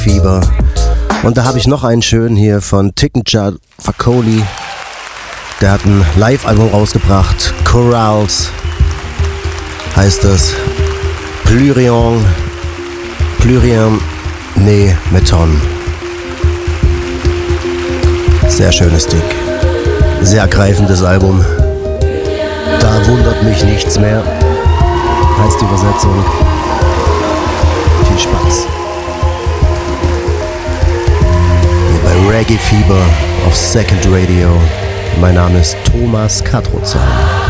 Fieber. Und da habe ich noch einen schönen hier von Tikenja Fakoli. Der hat ein Live-Album rausgebracht. Chorals heißt es. Plurion ne Meton. Sehr schönes Ding. Sehr ergreifendes Album. Da wundert mich nichts mehr. Heißt die Übersetzung. Viel Spaß. Hier bei Reggae Fieber auf Second Radio. Mein Name ist Thomas Kadrozan.